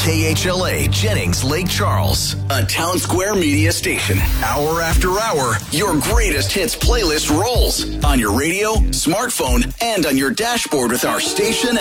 KHLA Jennings Lake Charles, a Town Square media station. Hour after hour, your greatest hits playlist rolls on your radio, smartphone, and on your dashboard with our station